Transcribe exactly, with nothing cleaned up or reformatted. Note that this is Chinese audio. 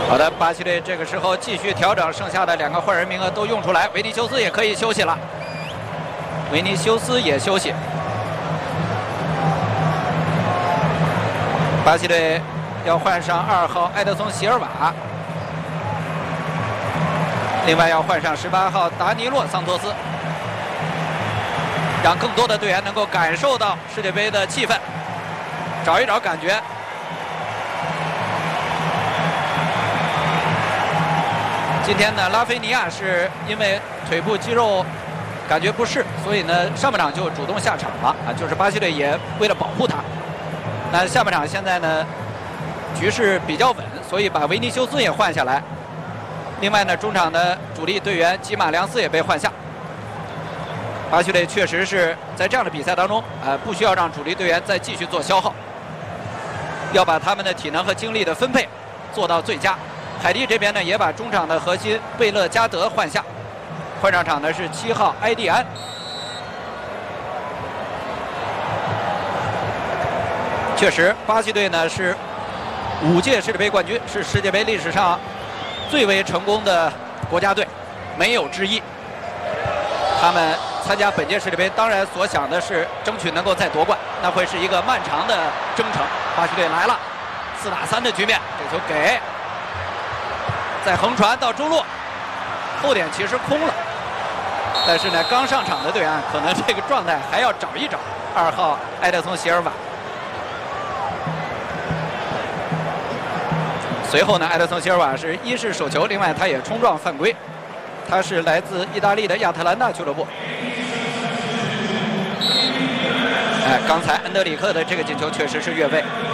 好的，巴西队这个时候继续调整，剩下的两个换人名额都用出来，维尼修斯也可以休息了。维尼修斯也休息。巴西队要换上二号埃德松·席尔瓦，另外要换上十八号达尼洛·桑托斯，让更多的队员能够感受到世界杯的气氛，找一找感觉。今天呢，拉菲尼亚是因为腿部肌肉感觉不适，所以呢上半场就主动下场了啊，就是巴西队也为了保护他。那下半场现在呢局势比较稳，所以把维尼修斯也换下来。另外呢，中场的主力队员吉马良斯也被换下。巴西队确实是在这样的比赛当中，呃，不需要让主力队员再继续做消耗，要把他们的体能和精力的分配做到最佳。海地这边呢，也把中场的核心贝勒加德换下，换上场的是七号埃蒂安。确实，巴西队呢是五届世界杯冠军，是世界杯历史上最为成功的国家队，没有之一。他们参加本届世界杯，当然所想的是争取能够再夺冠，那会是一个漫长的征程。巴西队来了，四打三的局面，这球给。再横传到中路，后点其实空了，但是呢，刚上场的队员可能这个状态还要找一找。二号埃德松·席尔瓦。随后呢，埃德松·席尔瓦是一是手球，另外他也冲撞犯规。他是来自意大利的亚特兰大俱乐部。哎，刚才恩德里克的这个进球确实是越位。